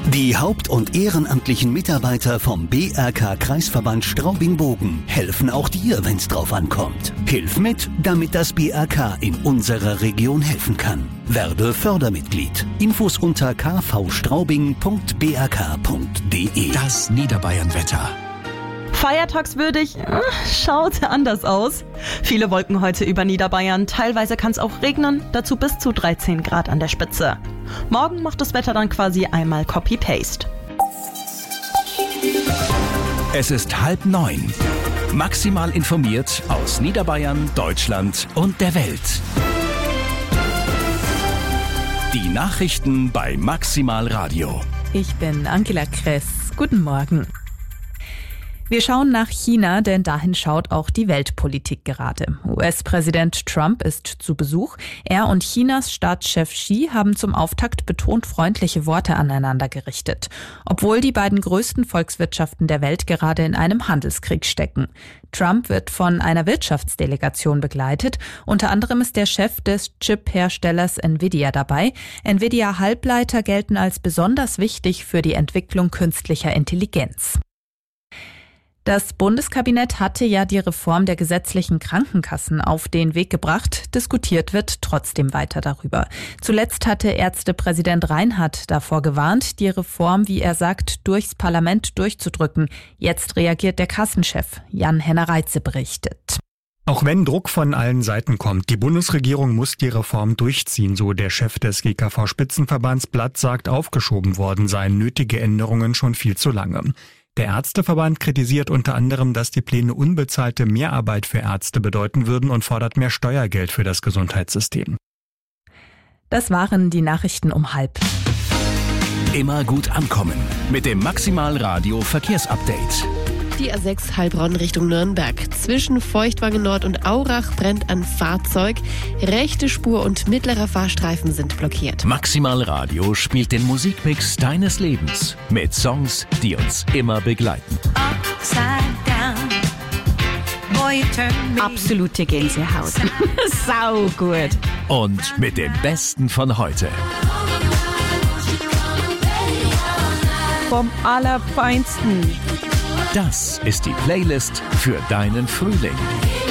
Die Haupt- und ehrenamtlichen Mitarbeiter vom BRK-Kreisverband Straubing-Bogen helfen auch dir, wenn's drauf ankommt. Hilf mit, damit das BRK in unserer Region helfen kann. Werde Fördermitglied. Infos unter kvstraubing.brk.de. Das Niederbayernwetter. Feiertagswürdig schaut anders aus. Viele Wolken heute über Niederbayern. Teilweise kann es auch regnen, dazu bis zu 13 Grad an der Spitze. Morgen macht das Wetter dann quasi einmal Copy-Paste. Es ist 8:30. Maximal informiert aus Niederbayern, Deutschland und der Welt. Die Nachrichten bei Maximal Radio. Ich bin Angela Kress. Guten Morgen. Wir schauen nach China, denn dahin schaut auch die Weltpolitik gerade. US-Präsident Trump ist zu Besuch. Er und Chinas Staatschef Xi haben zum Auftakt betont freundliche Worte aneinander gerichtet, obwohl die beiden größten Volkswirtschaften der Welt gerade in einem Handelskrieg stecken. Trump wird von einer Wirtschaftsdelegation begleitet. Unter anderem ist der Chef des Chip-Herstellers Nvidia dabei. Nvidia-Halbleiter gelten als besonders wichtig für die Entwicklung künstlicher Intelligenz. Das Bundeskabinett hatte ja die Reform der gesetzlichen Krankenkassen auf den Weg gebracht. Diskutiert wird trotzdem weiter darüber. Zuletzt hatte Ärztepräsident Reinhardt davor gewarnt, die Reform, wie er sagt, durchs Parlament durchzudrücken. Jetzt reagiert der Kassenchef. Jan-Henner Reitze berichtet. Auch wenn Druck von allen Seiten kommt, die Bundesregierung muss die Reform durchziehen, so der Chef des GKV-Spitzenverbands. Blatt sagt, aufgeschoben worden seien nötige Änderungen schon viel zu lange. Der Ärzteverband kritisiert unter anderem, dass die Pläne unbezahlte Mehrarbeit für Ärzte bedeuten würden und fordert mehr Steuergeld für das Gesundheitssystem. Das waren die Nachrichten um 12:30. Immer gut ankommen mit dem Maximal Radio Verkehrsupdate. Die A6 Heilbronn Richtung Nürnberg. Zwischen Feuchtwangen Nord und Aurach brennt ein Fahrzeug. Rechte Spur und mittlerer Fahrstreifen sind blockiert. Maximal Radio spielt den Musikmix deines Lebens mit Songs, die uns immer begleiten. Absolute Gänsehaut. Sau gut. Und mit dem Besten von heute. Vom Allerfeinsten. Das ist die Playlist für deinen Frühling.